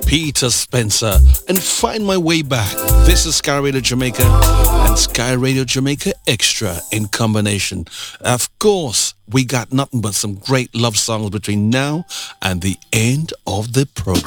Peter Spencer, and Find My Way Back. This is Sky Radio Jamaica and Sky Radio Jamaica Extra in combination. Of course, we got nothing but some great love songs between now and the end of the program.